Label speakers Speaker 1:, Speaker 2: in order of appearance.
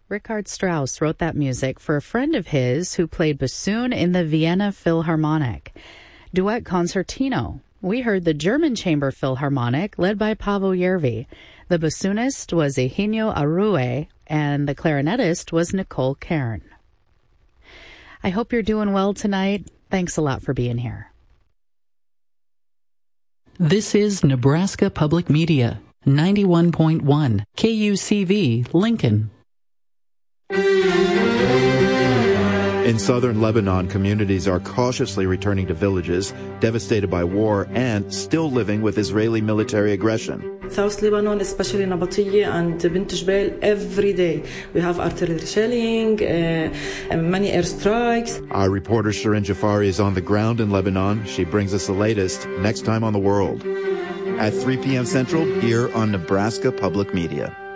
Speaker 1: Richard Strauss wrote that music for a friend of his who played bassoon in the Vienna Philharmonic. Duet Concertino. We heard the German Chamber Philharmonic led by Paavo Järvi. The bassoonist was Eugenio Arue, and the clarinetist was Nicole Cairn. I hope you're doing well tonight. Thanks a lot for being here.
Speaker 2: This is Nebraska Public Media, 91.1 KUCV, Lincoln.
Speaker 3: In southern Lebanon, communities are cautiously returning to villages devastated by war and still living with Israeli military aggression.
Speaker 4: South Lebanon, especially Nabatiyya and Bint Jbeil, every day we have artillery shelling, many airstrikes.
Speaker 3: Our reporter Shirin Jafari is on the ground in Lebanon. She brings us the latest next time on The World at 3 p.m. Central here on Nebraska Public Media.